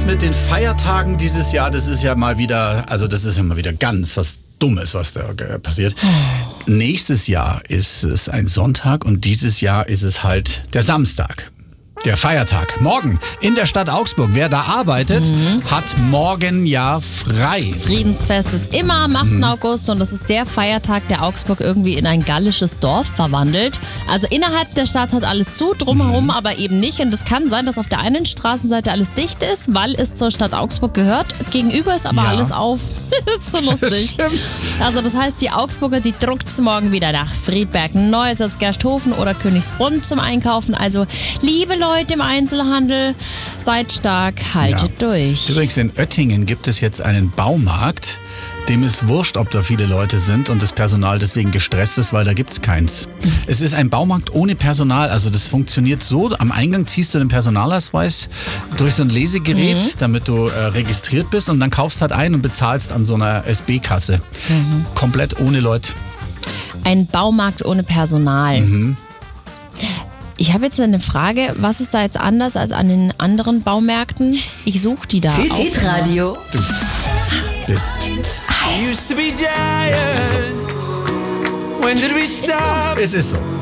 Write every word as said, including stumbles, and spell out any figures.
mit den Feiertagen dieses Jahr, das ist ja mal wieder, also das ist ja mal wieder ganz was Dummes, was da äh, passiert. Oh. Nächstes Jahr ist es ein Sonntag und dieses Jahr ist es halt der Samstag. Der Feiertag. Morgen in der Stadt Augsburg. Wer da arbeitet, mhm. hat morgen ja frei. Friedensfest ist immer am achten Mhm. August und das ist der Feiertag, der Augsburg irgendwie in ein gallisches Dorf verwandelt. Also innerhalb der Stadt hat alles zu, drumherum mhm. aber eben nicht. Und es kann sein, dass auf der einen Straßenseite alles dicht ist, weil es zur Stadt Augsburg gehört. Gegenüber ist aber ja. alles auf. Das ist so lustig. Also das heißt, die Augsburger, die druckt's morgen wieder nach Friedberg, Neuses, Gersthofen oder Königsbrunn zum Einkaufen. Also liebe Leute, Leute im Einzelhandel, seid stark, haltet ja. durch. Übrigens in Oettingen gibt es jetzt einen Baumarkt, dem ist wurscht, ob da viele Leute sind und das Personal deswegen gestresst ist, weil da gibt's keins. Es ist ein Baumarkt ohne Personal, also das funktioniert so, am Eingang ziehst du den Personalausweis durch so ein Lesegerät, mhm. damit du äh, registriert bist und dann kaufst halt ein und bezahlst an so einer S B-Kasse. Mhm. Komplett ohne Leute. Ein Baumarkt ohne Personal. Mhm. Ich habe jetzt eine Frage, was ist da jetzt anders als an den anderen Baumärkten? Ich suche die da auch. Hitradio. Du bist. Used to be giants. When did we stop? Es ist so.